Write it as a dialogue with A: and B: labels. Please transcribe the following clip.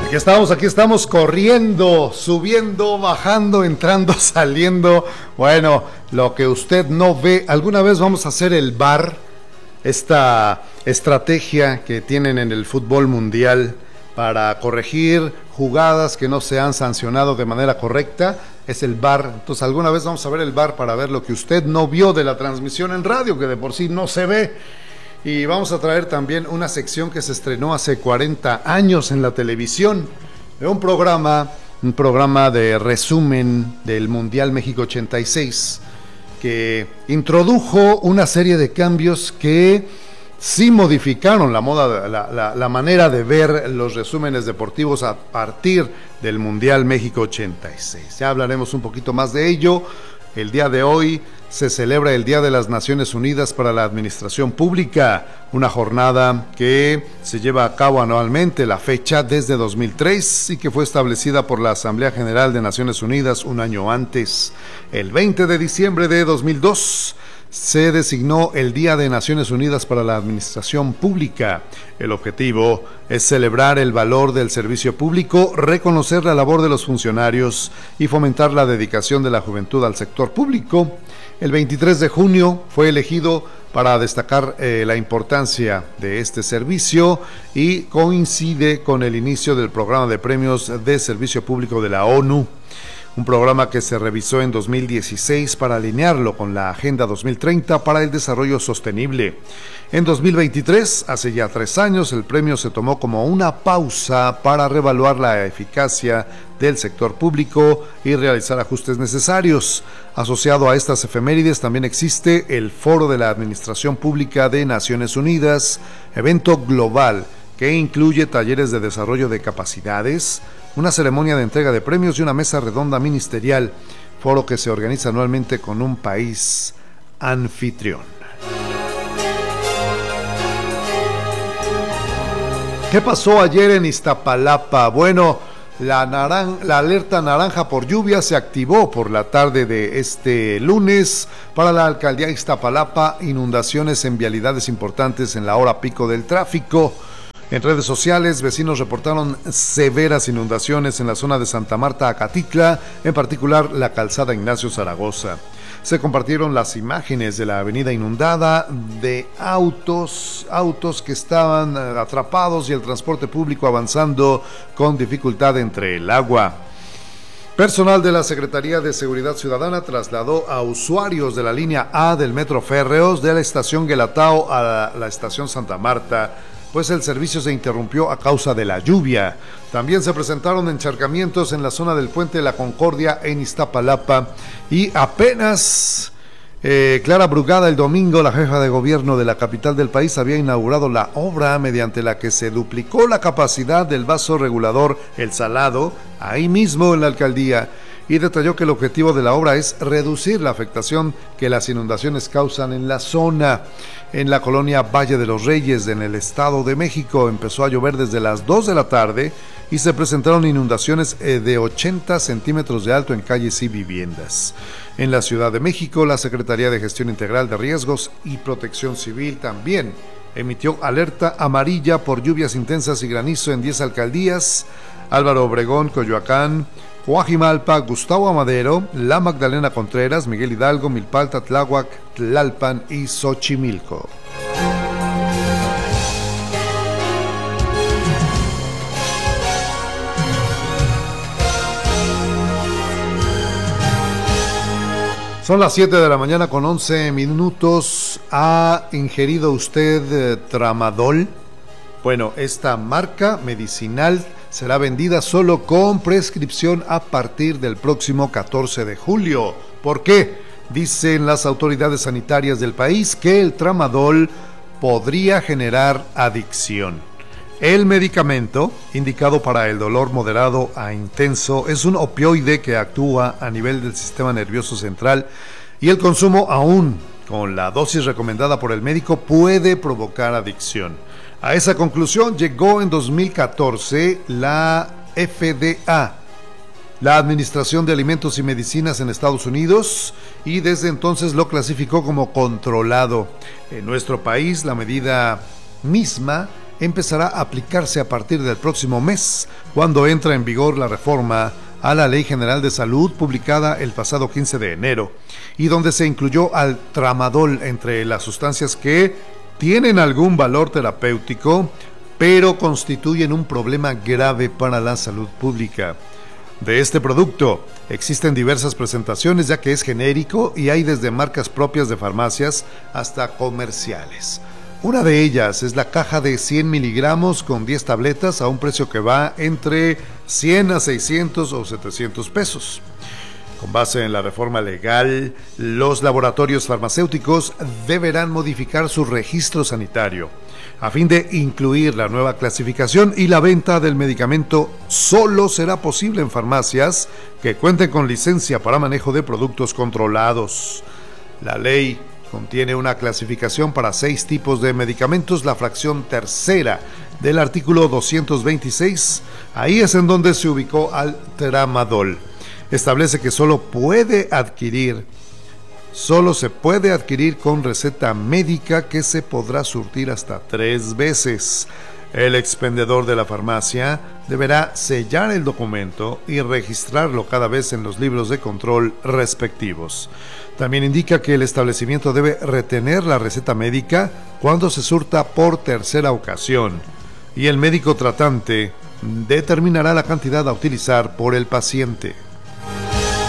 A: Aquí estamos corriendo, subiendo, bajando, entrando, saliendo. Bueno, lo que usted no ve, alguna vez vamos a hacer el VAR, esta estrategia que tienen en el fútbol mundial para corregir jugadas que no se han sancionado de manera correcta, es el VAR. Entonces alguna vez vamos a ver el VAR para ver lo que usted no vio de la transmisión en radio, que de por sí no se ve. Y vamos a traer también una sección que se estrenó hace 40 años en la televisión, un programa de resumen del Mundial México 86, que introdujo una serie de cambios que sí modificaron la manera de ver los resúmenes deportivos a partir del Mundial México 86. Ya hablaremos un poquito más de ello. El día de hoy se celebra el Día de las Naciones Unidas para la Administración Pública, una jornada que se lleva a cabo anualmente, la fecha desde 2003 y que fue establecida por la Asamblea General de Naciones Unidas un año antes. El 20 de diciembre de 2002 se designó el Día de Naciones Unidas para la Administración Pública. El objetivo es celebrar el valor del servicio público, reconocer la labor de los funcionarios y fomentar la dedicación de la juventud al sector público. El 23 de junio fue elegido para destacar la importancia de este servicio y coincide con el inicio del programa de premios de servicio público de la ONU. Un programa que se revisó en 2016 para alinearlo con la Agenda 2030 para el Desarrollo Sostenible. En 2023, hace ya 3 años, el premio se tomó como una pausa para reevaluar la eficacia del sector público y realizar ajustes necesarios. Asociado a estas efemérides también existe el Foro de la Administración Pública de Naciones Unidas, evento global que incluye talleres de desarrollo de capacidades, una ceremonia de entrega de premios y una mesa redonda ministerial, foro que se organiza anualmente con un país anfitrión. ¿Qué pasó ayer en Iztapalapa? Bueno, la alerta naranja por lluvia se activó por la tarde de este lunes para la alcaldía de Iztapalapa, inundaciones en vialidades importantes en la hora pico del tráfico. En redes sociales, vecinos reportaron severas inundaciones en la zona de Santa Marta, Acatitla, en particular la calzada Ignacio Zaragoza. Se compartieron las imágenes de la avenida inundada, de autos que estaban atrapados y el transporte público avanzando con dificultad entre el agua. Personal de la Secretaría de Seguridad Ciudadana trasladó a usuarios de la línea A del Metro Férreos de la estación Guelatao a la estación Santa Marta, pues el servicio se interrumpió a causa de la lluvia. También se presentaron encharcamientos en la zona del Puente de la Concordia en Iztapalapa y apenas Clara Brugada el domingo, la jefa de gobierno de la capital del país, había inaugurado la obra mediante la que se duplicó la capacidad del vaso regulador El Salado, ahí mismo en la alcaldía, y detalló que el objetivo de la obra es reducir la afectación que las inundaciones causan en la zona. En la colonia Valle de los Reyes, en el Estado de México, empezó a llover desde las 2 de la tarde y se presentaron inundaciones de 80 centímetros de alto en calles y viviendas. En la Ciudad de México, la Secretaría de Gestión Integral de Riesgos y Protección Civil también emitió alerta amarilla por lluvias intensas y granizo en 10 alcaldías: Álvaro Obregón, Coyoacán, Coajimalpa, Gustavo Amadero, La Magdalena Contreras, Miguel Hidalgo, Milpalta, Tláhuac, Tlalpan y Xochimilco. Son las 7 de la mañana con 11 minutos. ¿Ha ingerido usted tramadol? Bueno, esta marca medicinal será vendida solo con prescripción a partir del próximo 14 de julio. ¿Por qué? Dicen las autoridades sanitarias del país que el tramadol podría generar adicción. El medicamento, indicado para el dolor moderado a intenso, es un opioide que actúa a nivel del sistema nervioso central y el consumo, aún con la dosis recomendada por el médico, puede provocar adicción. A esa conclusión llegó en 2014 la FDA, la Administración de Alimentos y Medicinas en Estados Unidos, y desde entonces lo clasificó como controlado. En nuestro país, la medida misma empezará a aplicarse a partir del próximo mes, cuando entra en vigor la reforma a la Ley General de Salud publicada el pasado 15 de enero, y donde se incluyó al tramadol entre las sustancias que tienen algún valor terapéutico, pero constituyen un problema grave para la salud pública. De este producto existen diversas presentaciones, ya que es genérico y hay desde marcas propias de farmacias hasta comerciales. Una de ellas es la caja de 100 miligramos con 10 tabletas a un precio que va entre 100 a 600 o 700 pesos. Con base en la reforma legal, los laboratorios farmacéuticos deberán modificar su registro sanitario a fin de incluir la nueva clasificación, y la venta del medicamento solo será posible en farmacias que cuenten con licencia para manejo de productos controlados. La ley contiene una clasificación para 6 tipos de medicamentos, la fracción tercera del artículo 226, ahí es en donde se ubicó al tramadol. Establece que solo se puede adquirir con receta médica, que se podrá surtir hasta 3 veces. El expendedor de la farmacia deberá sellar el documento y registrarlo cada vez en los libros de control respectivos. También indica que el establecimiento debe retener la receta médica cuando se surta por tercera ocasión, y el médico tratante determinará la cantidad a utilizar por el paciente.